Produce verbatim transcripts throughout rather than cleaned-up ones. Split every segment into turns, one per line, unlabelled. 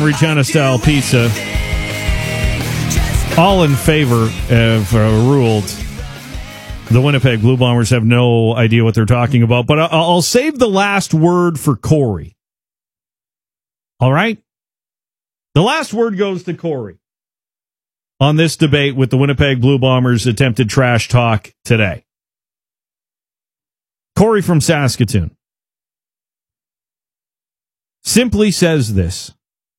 Regina-style pizza. All in favor of uh, ruled. The Winnipeg Blue Bombers have no idea what they're talking about, but I'll, I'll save the last word for Corey. All right? The last word goes to Corey on this debate with the Winnipeg Blue Bombers' attempted trash talk today. Corey from Saskatoon simply says this.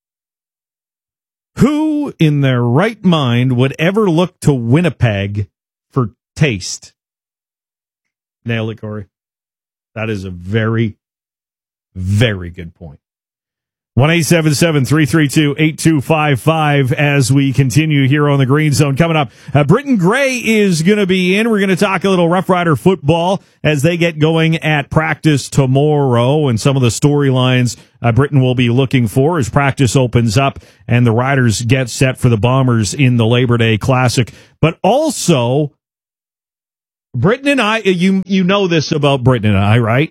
Who in their right mind would ever look to Winnipeg for taste? Nail it, Corey. That is a very, very good point. one eight seven seven, three three two, eight two five five as we continue here on the Green Zone. Coming up, uh, Britton Gray is going to be in. We're going to talk a little Rough Rider football as they get going at practice tomorrow and some of the storylines uh, Britton will be looking for as practice opens up and the Riders get set for the Bombers in the Labor Day Classic. But also, Britton and I, you, you know this about Britton and I, right?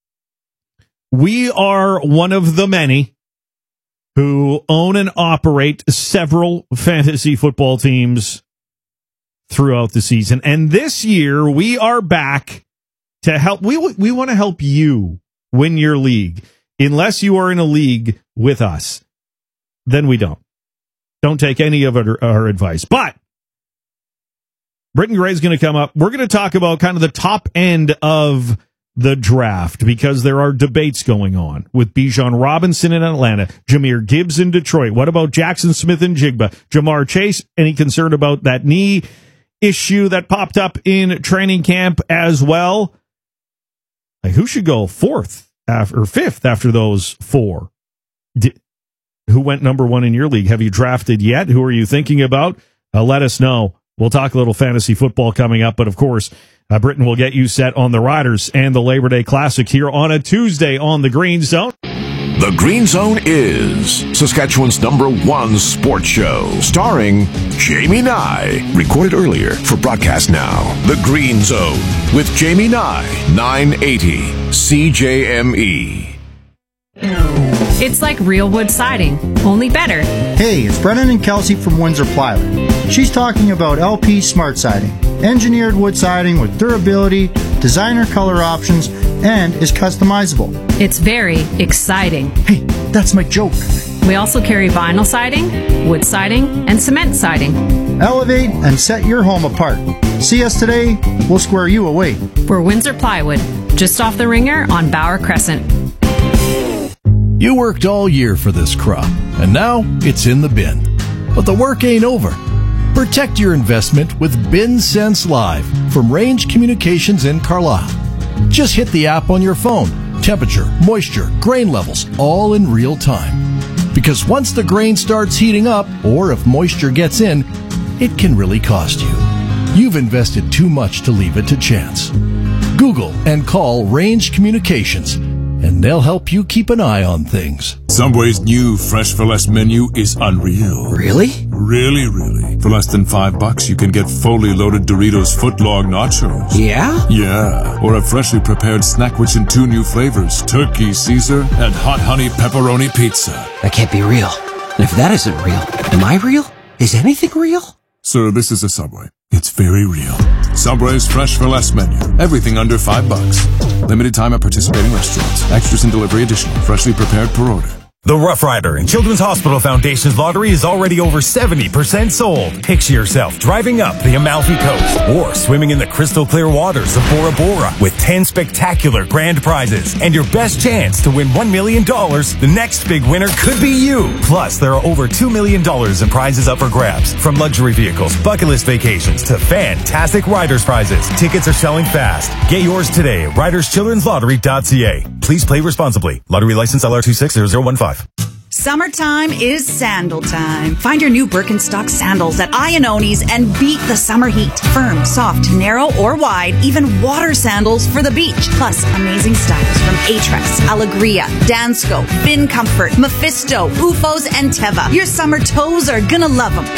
We are one of the many who own and operate several fantasy football teams throughout the season. And this year, we are back to help. We, we want to help you win your league. Unless you are in a league with us, then we don't. Don't take any of our, our advice. But Britton Gray is going to come up. We're going to talk about kind of the top end of the draft because there are debates going on with Bijan Robinson in Atlanta, Jahmyr Gibbs in Detroit. What about Jackson Smith and Jigba? Jamar Chase, any concern about that knee issue that popped up in training camp as well? Like, who should go fourth after, or fifth after those four? Did, who went number one in your league? Have you drafted yet? Who are you thinking about? Uh, let us know. We'll talk a little fantasy football coming up, but of course, Uh, Britton will get you set on the Riders and the Labor Day Classic here on a Tuesday on the Green Zone.
The Green Zone is Saskatchewan's number one sports show, starring Jamie Nye. Recorded earlier for broadcast now. The Green Zone with Jamie Nye, nine eighty C J M E.
It's like real wood siding, only better.
Hey, it's Brennan and Kelsey from Windsor Plywood. She's talking about L P Smart Siding. Engineered wood siding with durability, designer color options, and is customizable.
It's very exciting.
Hey, that's my joke.
We also carry vinyl siding, wood siding, and cement siding.
Elevate and set your home apart. See us today, we'll square you away.
We're Windsor Plywood, just off the Ringer on Bauer Crescent.
You worked all year for this crop, and now it's in the bin. But the work ain't over. Protect your investment with Bin Sense Live from Range Communications in Carlisle. Just hit the app on your phone. Temperature, moisture, grain levels, all in real time. Because once the grain starts heating up, or if moisture gets in, it can really cost you. You've invested too much to leave it to chance. Google and call Range Communications, and they'll help you keep an eye on things.
Subway's new Fresh for Less menu is unreal.
Really?
Really, really. For less than five bucks, you can get fully loaded Doritos footlong nachos.
Yeah?
Yeah. Or a freshly prepared snack which in two new flavors, turkey Caesar and hot honey pepperoni pizza.
That can't be real. And if that isn't real, am I real? Is anything real?
Sir, this is a Subway. It's very real. Subway's Fresh for Less menu. Everything under five bucks. Limited time at participating restaurants. Extras and delivery additional. Freshly prepared per order.
The Rough Rider and Children's Hospital Foundation's lottery is already over seventy percent sold. Picture yourself driving up the Amalfi Coast or swimming in the crystal clear waters of Bora Bora with ten spectacular grand prizes and your best chance to win one million dollars. The next big winner could be you. Plus, there are over two million dollars in prizes up for grabs, from luxury vehicles, bucket list vacations to fantastic Riders prizes. Tickets are selling fast. Get yours today at riders children's lottery dot c a. Please play responsibly. Lottery license L R two six zero zero one five.
Summertime is sandal time. Find your new Birkenstock sandals at Iannoni's and beat the summer heat. Firm, soft, narrow, or wide, even water sandals for the beach. Plus, amazing styles from Aetrex, Allegria, Dansko, Bin Comfort, Mephisto, U F Os, and Teva. Your summer toes are gonna love them.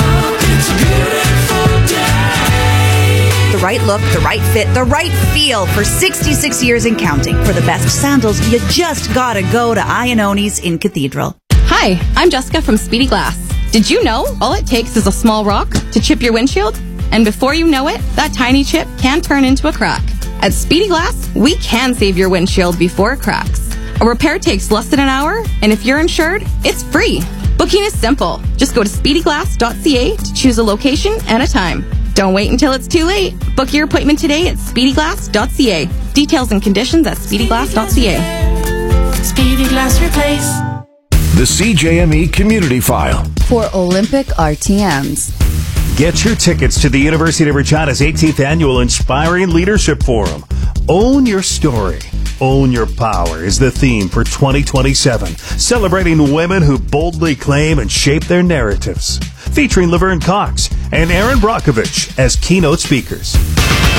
The right look, the right fit, the right feel for sixty-six years and counting. For the best sandals, you just gotta go to Iannoni's in Cathedral.
Hi, Hi, I'm Jessica from Speedy Glass. Did you know all it takes is a small rock to chip your windshield? And before you know it, that tiny chip can turn into a crack. At Speedy Glass, we can save your windshield before it cracks. A repair takes less than an hour, and if you're insured, it's free. Booking is simple. Just go to speedy glass dot c a to choose a location and a time. Don't wait until it's too late. Book your appointment today at speedy glass dot c a. Details and conditions at speedy glass dot c a.
Speedy Glass Replace.
The C J M E Community File.
For Olympic R T Ms.
Get your tickets to the University of Regina's eighteenth Annual Inspiring Leadership Forum. Own your story. Own Your Power is the theme for twenty twenty-seven, celebrating women who boldly claim and shape their narratives. Featuring Laverne Cox and Aaron Brockovich as keynote speakers.